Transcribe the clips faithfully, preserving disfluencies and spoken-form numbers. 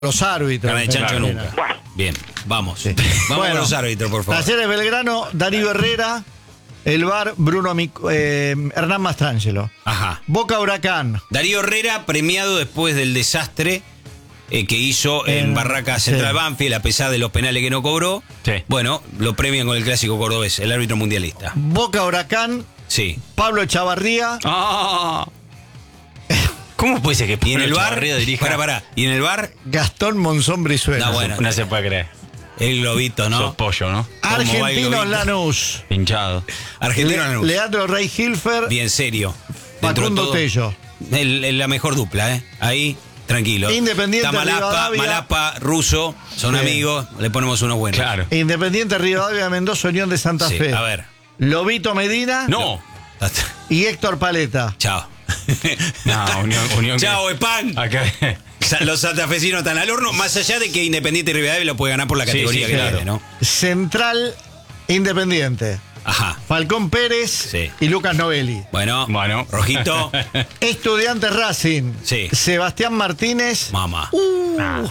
Los árbitros. Carne de chancho claro, nunca. Bueno. Bien, vamos. Sí. Vamos Bueno, con los árbitros, por favor. Talleres Belgrano, Darío Herrera, el V A R, Bruno Mic eh, Hernán Mastrangelo. Ajá. Boca Huracán. Darío Herrera, premiado después del desastre eh, que hizo en, En- Barraca Central sí. Banfield, a pesar de los penales que no cobró. Sí. Bueno, lo premian con el clásico cordobés, el árbitro mundialista. Boca Huracán, Sí. Pablo Chavarría. Ah. ¿Cómo puede ser que Y en el bar, Chavarría dirija? para, para. Y en el bar, Gastón Monzón Brizuela. No, bueno. No se puede creer. el globito, Sos ¿no? pollo, ¿no? ¿Cómo va el Argentinos globito? Lanús. Hinchado. Argentino Le- Lanús. Leandro Rey Hilfer. Bien serio. Dentro de Facundo todo, Tello. el- el- la mejor dupla, ¿eh? Ahí, tranquilo. Independiente Está Malapa, Rivadavia. Malapa, Russo, son Sí. amigos, le ponemos unos buenos. Claro. Independiente Rivadavia, Mendoza, Unión de Santa Sí, Fe. a ver. Lobito Medina. No. Y Héctor Paleta. Chao. No, Unión. Unión que- Chao, Epan. Acá. Sa- Los santafesinos están al horno, más allá de que Independiente y Rivadavia lo puede ganar por la Sí, categoría sí, que claro. tiene, ¿no? Central Independiente. Ajá. Falcón Pérez Sí. y Lucas Novelli. Bueno, Bueno. Rojito, Estudiantes Racing. Sí. Sebastián Martínez. mamá. Ah.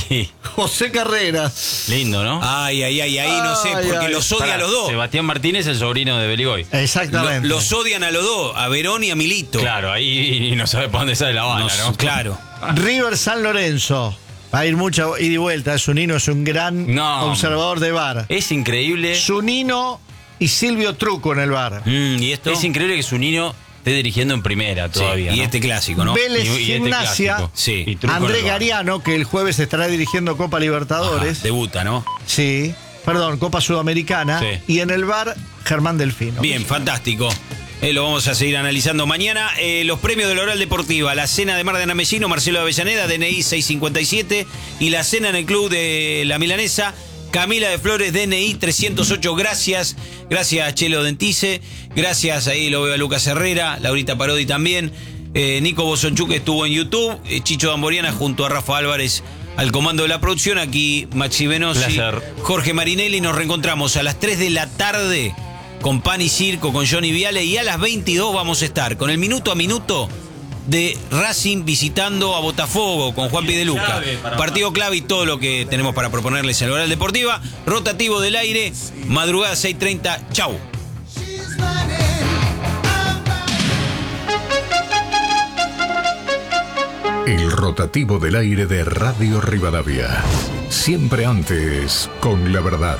José Carreras. Lindo, ¿no? Ay, ay, ay, ahí no sé, Ay, porque ay. los odia Pará, a los dos. Sebastián Martínez, el sobrino de Beligoy. Exactamente. Lo- los odian a los dos, a Verón y a Milito. Claro, ahí no sabe para dónde sale la bala, No, ¿no? Claro. River San Lorenzo. Va a ir mucha ida y vuelta. Zunino es un gran No. observador de V A R. Es increíble. Zunino y Silvio Truco en el V A R. Mm, ¿Y esto? Es increíble que su niño esté dirigiendo en primera Sí, todavía. y ¿no? este clásico, ¿no? Vélez Y- y este Gimnasia. clásico. Sí. Y Truco en André el bar. Gariano, que el jueves estará dirigiendo Copa Libertadores. Ajá, debuta, ¿no? Sí. Perdón, Copa Sudamericana. Sí. Y en el V A R, Germán Delfino. Bien, fantástico. Eh, lo vamos a seguir analizando mañana. Eh, los premios de la Oral Deportiva, la cena de Mar de Anamellino, Marcelo Avellaneda, D N I seiscientos cincuenta y siete, y la cena en el Club de la Milanesa, Camila de Flores, D N I trescientos ocho. Gracias, gracias Chelo Dentice, gracias, ahí lo veo a Lucas Herrera, Laurita Parodi también, eh, Nico Bosonchuk que estuvo en YouTube, eh, Chicho Damboriana junto a Rafa Álvarez al comando de la producción, aquí Maxi Venosi, Placer. Jorge Marinelli. Nos reencontramos a las tres de la tarde con Pan y Circo, con Johnny Viale, y a las veintidós vamos a estar con el minuto a minuto de Racing visitando a Botafogo con Juan Pideluca. Partido clave y todo lo que tenemos para proponerles en la Oral Deportiva. Rotativo del aire, madrugada seis treinta. Chau. El rotativo del aire de Radio Rivadavia. Siempre antes, con la verdad.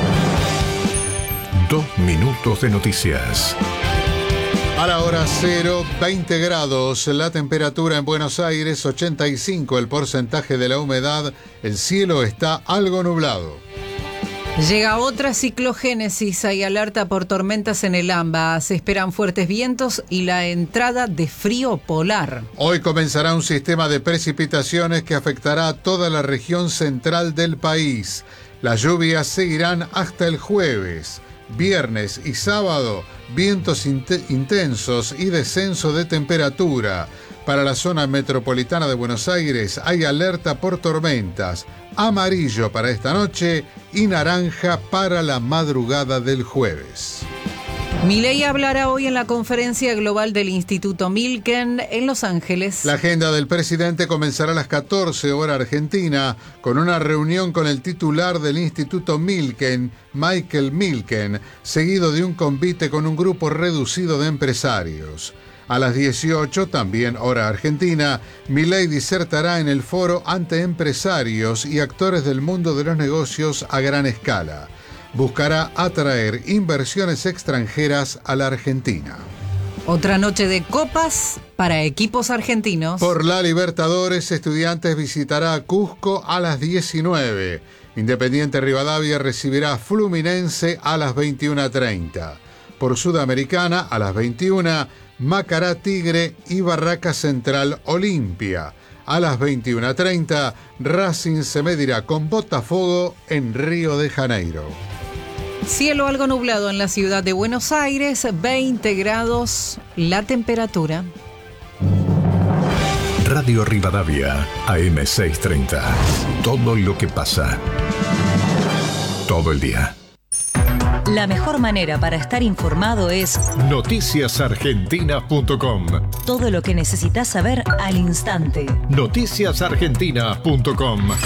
Dos minutos de noticias. A la hora cero, veinte grados, la temperatura en Buenos Aires, ochenta y cinco el porcentaje de la humedad, el cielo está algo nublado. Llega otra ciclogénesis, hay alerta por tormentas en el AMBA, se esperan fuertes vientos y la entrada de frío polar. Hoy comenzará un sistema de precipitaciones que afectará a toda la región central del país. Las lluvias seguirán hasta el jueves. Viernes y sábado, vientos int- intensos y descenso de temperatura. Para la zona metropolitana de Buenos Aires hay alerta por tormentas, amarillo para esta noche y naranja para la madrugada del jueves. Milei hablará hoy en la conferencia global del Instituto Milken en Los Ángeles. La agenda del presidente comenzará a las catorce hora argentina con una reunión con el titular del Instituto Milken, Michael Milken, seguido de un convite con un grupo reducido de empresarios. A las dieciocho, también hora argentina, Milei disertará en el foro ante empresarios y actores del mundo de los negocios a gran escala. Buscará atraer inversiones extranjeras a la Argentina. Otra noche de copas para equipos argentinos. Por la Libertadores, Estudiantes visitará a Cusco a las diecinueve. Independiente Rivadavia recibirá a Fluminense a las veintiuna treinta. Por Sudamericana, a las veintiuna, Macará Tigre y Barraca Central Olimpia. A las veintiuna treinta, Racing se medirá con Botafogo en Río de Janeiro. Cielo algo nublado en la ciudad de Buenos Aires, veinte grados la temperatura. Radio Rivadavia, A M seiscientos treinta. Todo lo que pasa. Todo el día. La mejor manera para estar informado es noticias argentinas punto com. todo lo que necesitas saber al instante. noticias argentinas punto com.